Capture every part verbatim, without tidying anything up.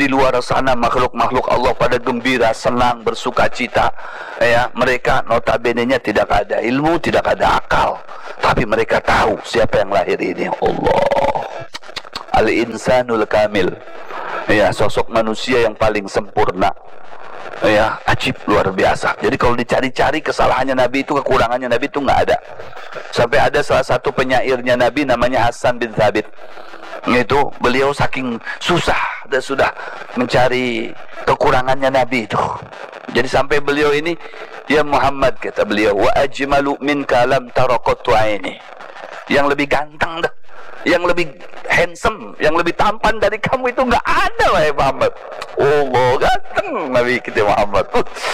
di luar sana makhluk-makhluk Allah pada gembira, senang, bersuka cita. Ya, mereka notabene-nya tidak ada ilmu, tidak ada akal, tapi mereka tahu siapa yang lahir ini. Allah, al-insanul kamil. Ya, sosok manusia yang paling sempurna. Ya, ajib, luar biasa. Jadi kalau dicari-cari kesalahannya Nabi itu, kekurangannya Nabi itu nggak ada. Sampai ada salah satu penyairnya Nabi namanya Hasan bin Thabit. Itu beliau saking susah dan sudah mencari kekurangannya Nabi itu. Jadi sampai beliau ini, ya Muhammad, kata beliau, wa ajmalu minka lam tara qattu aini. Yang lebih ganteng dah, yang lebih handsome, yang lebih tampan dari kamu itu nggak ada, wahai Muhammad. Allah, ganteng Nabi kita Muhammad.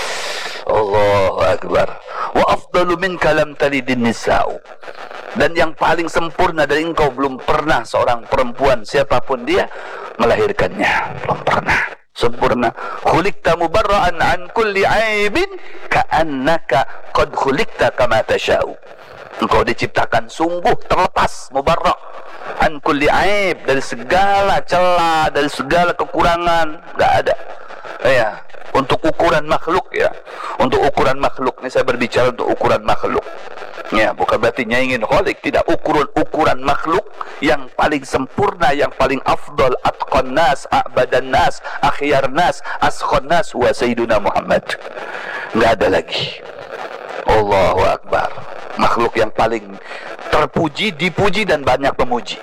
Allahu Akbar. Wa afdalu minka lam talidin nisa'u. Dan yang paling sempurna dari engkau belum pernah seorang perempuan siapapun dia melahirkannya, belum pernah sempurna. Khuliqta mubarra'an an kulli aibin ka'annaka qad khuliqta kama tasha'u. Engkau diciptakan sungguh terlepas, mubarra' an kulli aib, dari segala celah, dari segala kekurangan, enggak ada. Ya, untuk ukuran makhluk, ya, untuk ukuran makhluk ini saya berbicara untuk ukuran makhluk. Ya, bukan berarti nyaingin kholik, tidak. Ukuran-ukuran makhluk yang paling sempurna, yang paling afdal, atqan nas, a'badan nas, akhyar nas, askhon nas, wa sayyiduna Muhammad. Nggak ada lagi. Allahu Akbar. Makhluk yang paling terpuji, dipuji, dan banyak pemuji,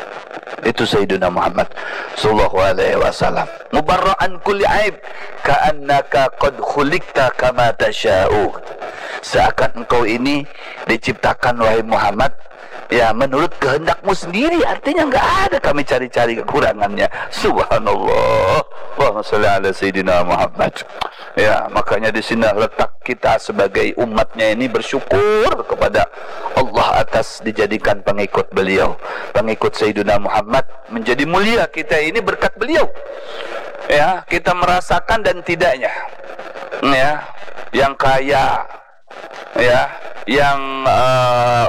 itu Sayyiduna Muhammad sallallahu alaihi wasallam. Mubarra'an kulli aib ka'annaka qad khuliqta kama tasha'u. Seakan engkau ini diciptakan, wahai Muhammad, ya menurut kehendakmu sendiri. Artinya enggak ada kami cari-cari kekurangannya. Subhanallah. Allahumma shalli ala Sayyidina Muhammad. Ya, makanya di sini letak kita sebagai umatnya ini bersyukur kepada Allah atas dijadikan pengikut beliau, pengikut Sayyidina Muhammad. Menjadi mulia kita ini berkat beliau. Ya, kita merasakan dan tidaknya. Ya, yang kaya, ya, yang uh,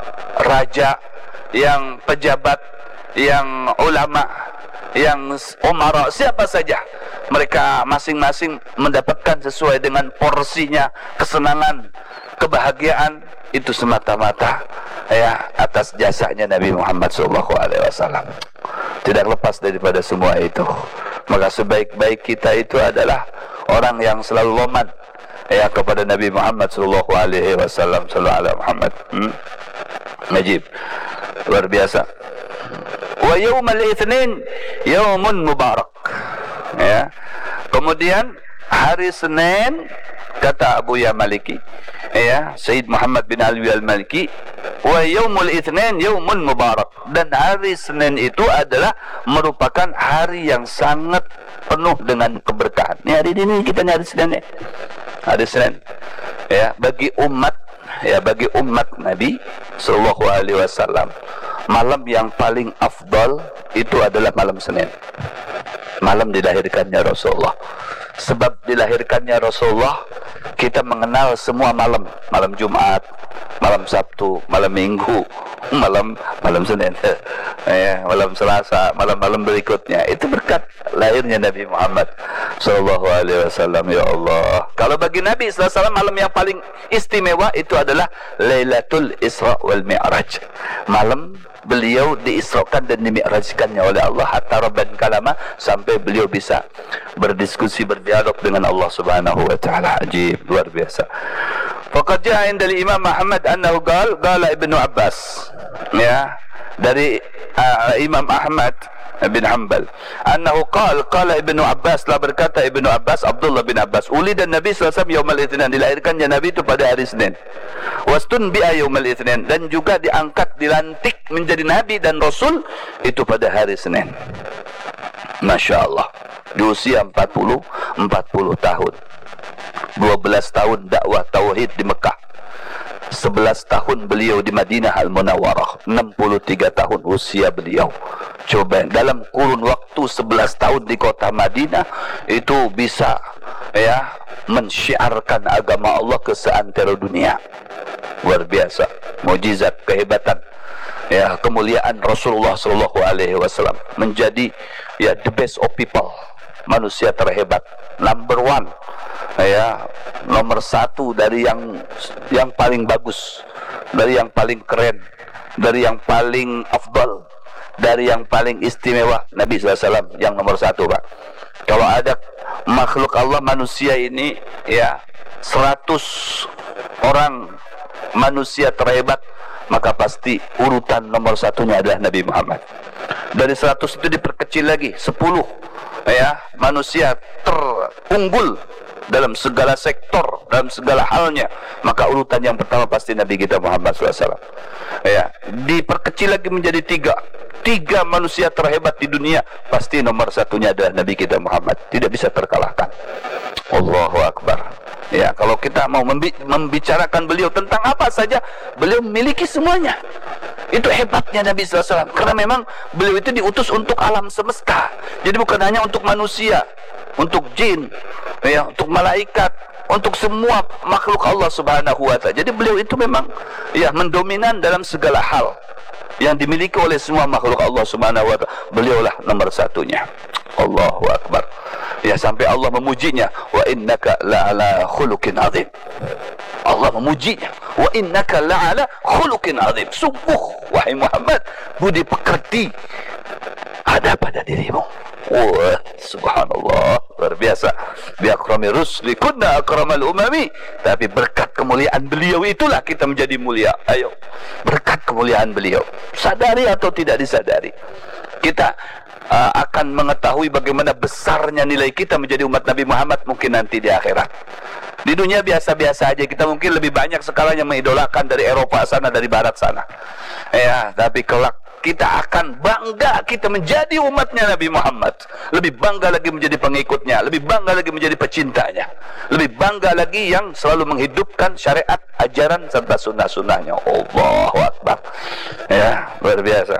raja, yang pejabat, yang ulama, yang umara, siapa saja, mereka masing-masing mendapatkan sesuai dengan porsinya kesenangan, kebahagiaan, itu semata-mata ya atas jasanya Nabi Muhammad shallallahu alaihi wasallam. Tidak lepas daripada semua itu. Maka sebaik-baik kita itu adalah orang yang selalu loman ya kepada Nabi Muhammad sallallahu alaihi wasallam. Sallallahu alaihi Muhammad. Hmm? Najib. Luar biasa. Wa yaumal itsnin yaumun mubarak. Ya. Kemudian hari Senin, kata Abu Ya Maliki, ya, Sayyid Muhammad bin Alwi al-Maliki, wa yaumul itsnin yaumun mubarak. Dan hari Senin itu adalah merupakan hari yang sangat penuh dengan keberkahan. Ini hari ini kita hari Senin ya. Hari Senin. Ya, bagi umat, ya bagi umat Nabi sallallahu alaihi wasallam, malam yang paling afdal itu adalah malam Senin. Malam dilahirkannya Rasulullah. Sebab dilahirkannya Rasulullah, kita mengenal semua malam. Malam Jumat, malam Sabtu, malam Minggu, malam malam Senin, ya, malam Selasa, malam-malam berikutnya. Itu berkat lahirnya Nabi Muhammad sallallahu alaihi wasallam. Ya Allah. Kalau bagi Nabi sallallahu alaihi wasallam, malam yang paling istimewa itu adalah Lailatul Isra wal Mi'raj. Malam beliau diisrakan dan dimi'rajkannya oleh Allah, hatta rabban kalama, sampai beliau bisa berdiskusi, berdialog dengan Allah Subhanahu wa taala. Ajib, luar biasa. Faqad ja'a inda Imam Ahmad annahu qala qala Ibnu Abbas, ya, dari uh, Imam Ahmad bin Hanbal, annahu qala qala Ibnu Abbas, telah berkata Ibnu Abbas, Abdullah bin Abbas, uli dan Nabi sallallahu alaihi wasallam yaumal itsnin, dilahirkannya Nabi itu pada hari Senin. Wastun bi'a yaumal itsnin, dan juga diangkat, dilantik menjadi Nabi dan Rasul itu pada hari Senin. Masya Allah. Di usia empat puluh tahun, dua belas tahun dakwah tauhid di Mekah, sebelas tahun beliau di Madinah Al-Munawwarah, enam puluh tiga tahun usia beliau. Coba dalam kurun waktu sebelas tahun di kota Madinah itu bisa ya mensyiarkan agama Allah ke seantero dunia. Luar biasa, mukjizat, kehebatan, ya, kemuliaan Rasulullah sallallahu alaihi wasallam, menjadi ya the best of people, manusia terhebat, number one, ya, nomor satu dari yang yang paling bagus, dari yang paling keren, dari yang paling afdal, dari yang paling istimewa, Nabi sallallahu alaihi wasallam yang nomor satu, Pak. Kalau ada makhluk Allah, manusia ini, ya, seratus orang manusia terhebat, maka pasti urutan nomor satunya adalah Nabi Muhammad. Dari seratus itu diperkecil lagi, sepuluh, ya, manusia terunggul dalam segala sektor, dalam segala halnya, maka urutan yang pertama pasti Nabi kita Muhammad sallallahu alaihi wasallam. Ya, diperkecil lagi menjadi tiga, tiga manusia terhebat di dunia, pasti nomor satunya adalah Nabi kita Muhammad, tidak bisa terkalahkan. Allahu Akbar. Ya, kalau kita mau membi membicarakan beliau tentang apa saja, beliau memiliki semuanya. Itu hebatnya Nabi sallallahu alaihi wasallam, karena memang beliau itu diutus untuk alam semesta. Jadi bukan hanya untuk manusia, untuk jin, ya, untuk malaikat, untuk semua makhluk Allah Subhanahu wa taala. Jadi beliau itu memang, ya, mendominan dalam segala hal yang dimiliki oleh semua makhluk Allah Subhanahu wa taala. Beliaulah nomor satunya. Allahu Akbar. Ya, sampai Allah memujinya, wa innaka la'ala khuluqin azim. Allah memujinya, wa innaka la'ala khuluqin azim. Sungguh wahai Muhammad, budi pekerti ada pada dirimu. Wah, subhanallah, luar biasa. Bi akrami rusli kunna akramal umami. Tapi berkat kemuliaan beliau itulah kita menjadi mulia. Ayo, berkat kemuliaan beliau, sadari atau tidak disadari, kita uh, akan mengetahui bagaimana besarnya nilai kita menjadi umat Nabi Muhammad mungkin nanti di akhirat. Di dunia biasa-biasa aja, kita mungkin lebih banyak sekarang yang mengidolakan dari Eropa sana, dari Barat sana, ya, tapi kelak kita akan bangga kita menjadi umatnya Nabi Muhammad. Lebih bangga lagi menjadi pengikutnya, lebih bangga lagi menjadi pecintanya, lebih bangga lagi yang selalu menghidupkan syariat, ajaran serta sunnah-sunnahnya. Allahu Akbar. Ya, luar biasa.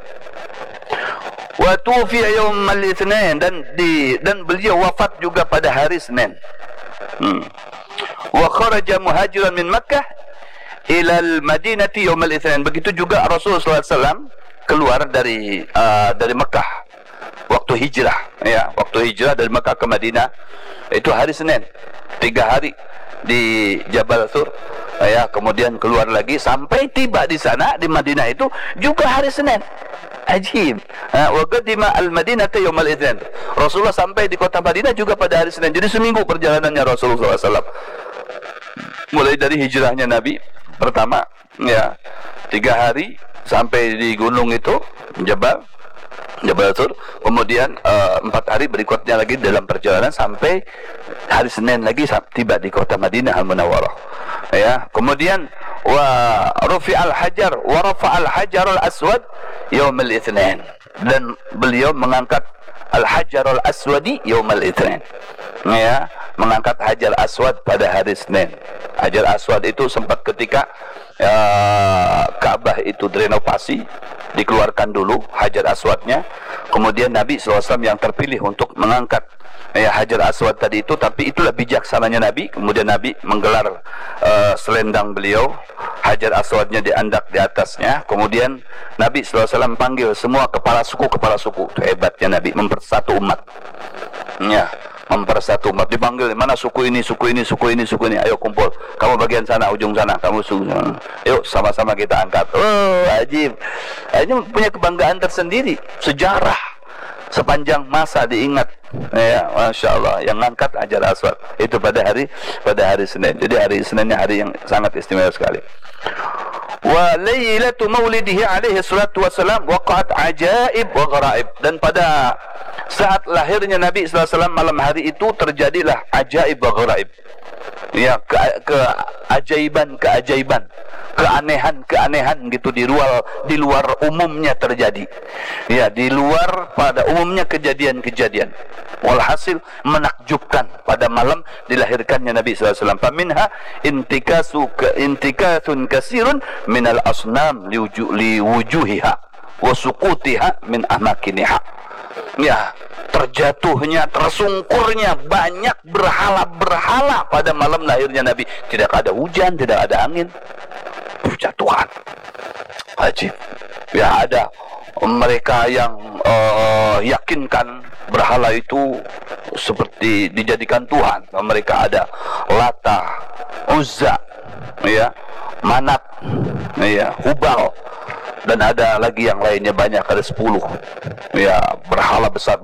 Wa tufiya yaumal itsnain, dan di dan beliau wafat juga pada hari Senin. Hmm. Wa kharaja muhajiran min Makkah ila al-Madinati yaumal itsnain. Begitu juga Rasulullah sallallahu alaihi wasallam keluar dari uh, dari Mekah waktu hijrah, ya, waktu hijrah dari Mekah ke Madinah itu hari Senin, tiga hari di Jabal Thur, ya, kemudian keluar lagi sampai tiba di sana di Madinah itu juga hari Senin. Ajib. Wa qadima al-Madinata yaumal itsnain. Rasulullah sampai di kota Madinah juga pada hari Senin. Jadi seminggu perjalanannya Rasulullah sallallahu alaihi wasallam. Mulai dari hijrahnya Nabi pertama, ya, tiga hari sampai di gunung itu Jabal Jabal Thur, kemudian uh, empat hari berikutnya lagi dalam perjalanan sampai hari Senin lagi tiba di kota Madinah Al-Munawwarah, ya. Kemudian wa rufi al-hajar wa rafa al-hajar al-aswad yaumil itsnain, dan beliau mengangkat al-hajar al-aswadi yaumil itsnain, ya, mengangkat hajar aswad pada hari Senin. Hajar aswad itu sempat ketika uh, Ka'bah itu direnovasi, dikeluarkan dulu hajar aswadnya, kemudian Nabi sallallahu alaihi wasallam yang terpilih untuk mengangkat, ya, hajar aswad tadi itu. Tapi itulah bijaksananya Nabi. Kemudian Nabi menggelar uh, selendang beliau, hajar aswadnya diandak di atasnya. Kemudian Nabi sallallahu alaihi wasallam panggil semua kepala suku kepala suku. Itu hebatnya Nabi, mempersatu umat, ya, mempersatu umat. Dipanggil, mana suku ini, suku ini, suku ini, suku ini, ayo kumpul, kamu bagian sana, ujung sana, kamu ujung sana, yuk sama-sama kita angkat. Oh, ajib. Ini punya kebanggaan tersendiri, sejarah sepanjang masa diingat, ya, masya Allah, yang ngangkat hajar aswad itu pada hari pada hari Senin. Jadi hari Seninnya hari yang sangat istimewa sekali. Wa lailatu maulidihi alaihi salatu wassalam waqa'at ajaib wa gharaib, dan pada saat lahirnya Nabi sallallahu alaihi wasallam malam hari itu terjadilah ajaib wa gharaib, ya, ke, keajaiban keajaiban, keanehan keanehan gitu di luar di luar umumnya terjadi, ya, di luar pada umumnya kejadian-kejadian, walhasil menakjubkan pada malam dilahirkannya Nabi sallallahu alaihi wasallam. Faminha intikasu ka intikasun kasirun minal asnam liwujuhiha wa suqutiha min amakiniha, ya, terjatuhnya, tersungkurnya banyak berhala-berhala pada malam lahirnya Nabi. Tidak ada hujan, tidak ada angin, berjatuhan. Ajib. Ya, ada mereka yang uh, yakinkan berhala itu seperti dijadikan Tuhan. Mereka ada Lata, Uzza, ya, Manat, ya, Hubal, dan ada lagi yang lainnya banyak, ada sepuluh, ya, berhala besar